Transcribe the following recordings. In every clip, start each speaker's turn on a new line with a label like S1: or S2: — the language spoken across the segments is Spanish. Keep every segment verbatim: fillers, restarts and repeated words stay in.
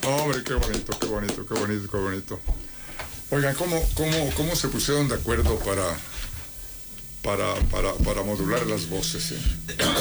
S1: Hombre, qué bonito, qué bonito, qué bonito, qué bonito. Oigan, ¿cómo, cómo, cómo se pusieron de acuerdo para, para, para, para modular las voces? ¿Eh?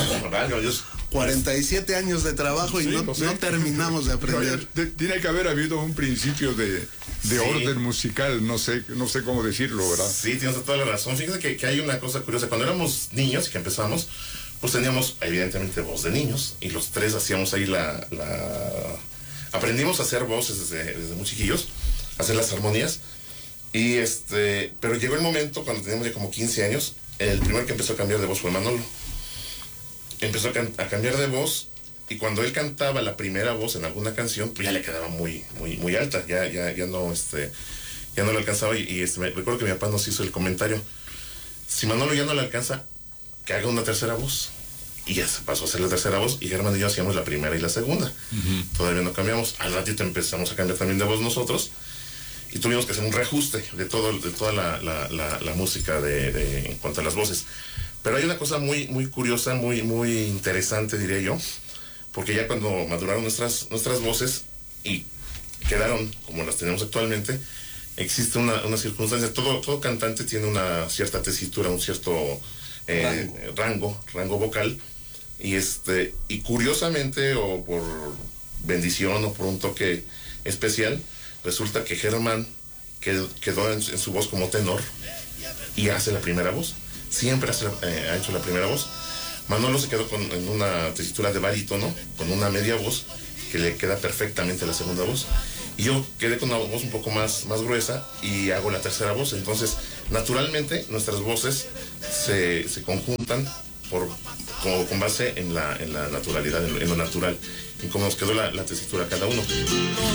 S2: cuarenta y siete años de trabajo y sí, no, no terminamos de aprender.
S1: Pero, tiene que haber habido un principio de, de sí. orden musical, no sé, no sé cómo decirlo, ¿verdad?
S3: Sí, tienes toda la razón. Fíjate que, que hay una cosa curiosa. Cuando éramos niños y que empezamos, pues teníamos evidentemente voz de niños y los tres hacíamos ahí la... la... aprendimos a hacer voces desde, desde muy chiquillos, a hacer las armonías. Y este, pero llegó el momento cuando teníamos ya como quince años, el primero que empezó a cambiar de voz fue Manolo. Empezó a, can, a cambiar de voz y cuando él cantaba la primera voz en alguna canción, pues ya le quedaba muy, muy, muy alta, ya, ya, ya no, este, ya no le alcanzaba y, y este, me recuerdo que mi papá nos hizo el comentario: si Manolo ya no le alcanza, que haga una tercera voz. Y ya se pasó a hacer la tercera voz y Germán y yo hacíamos la primera y la segunda. Uh-huh. Todavía no cambiamos. Al ratito empezamos a cambiar también de voz nosotros y tuvimos que hacer un reajuste de todo, de toda la, la, la, la música de, de, en cuanto a las voces. Pero hay una cosa muy, muy curiosa, muy, muy interesante, diría yo, porque ya cuando maduraron nuestras, nuestras voces y quedaron como las tenemos actualmente, existe una, una circunstancia. Todo, todo cantante tiene una cierta tesitura, un cierto eh, rango. rango, rango vocal. Y este, y curiosamente, o por bendición, o por un toque especial, resulta que Germán quedó, quedó en, en su voz como tenor y hace la primera voz. Siempre hace, eh, ha hecho la primera voz. Manolo se quedó con, en una tesitura de barítono, con una media voz, que le queda perfectamente la segunda voz. Y yo quedé con una voz un poco más, más gruesa y hago la tercera voz. Entonces, naturalmente, nuestras voces se, se conjuntan por, como, con base en la, en la naturalidad, en, en lo natural, y cómo nos quedó la, la tesitura cada uno.